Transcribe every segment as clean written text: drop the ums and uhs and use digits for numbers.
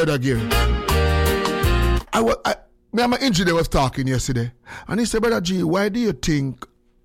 Brother Gary. Me and my engineer was talking yesterday, and he said, Brother G, why do you think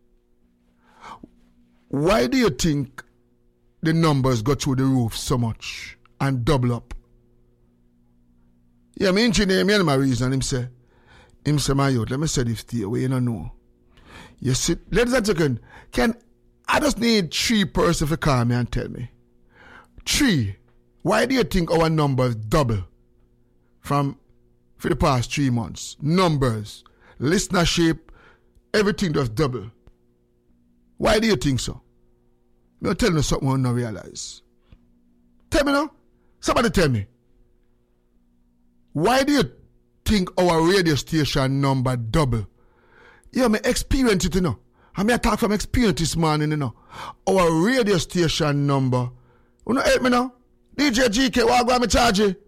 the numbers go through the roof so much and double up? Yeah, my engineer, me and my reason, him say, my youth, let me say this to you, where you don't know. You see, ladies and gentlemen, I just need 3 persons to call me and tell me. 3, why do you think our numbers double for the past 3 months? Numbers, listenership, everything does double. Why do you think so? Me tell me something I don't realize. Tell me now. Somebody tell me. Why do you think our radio station number double? Yeah, me experience it, you know. I may talk from experience this morning, you know. Our radio station number. You know, help me now. DJ GK, what go me charge you?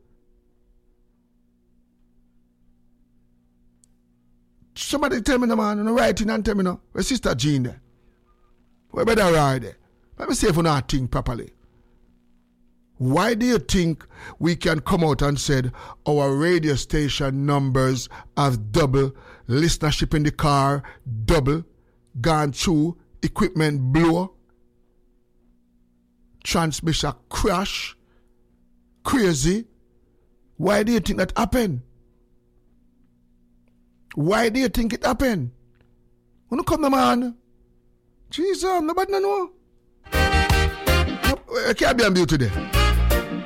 Somebody tell me now, man. You know, write in and tell me now. Where's Sister Jean there? We better ride there. Let me see if we not think properly. Why do you think we can come out and said our radio station numbers have double, listenership in the car double, gone through, equipment blow, transmission crash, crazy? Why do you think that happened? Why do you think it happened? When you come the man, Jesus, nobody know. I can't be on mute today.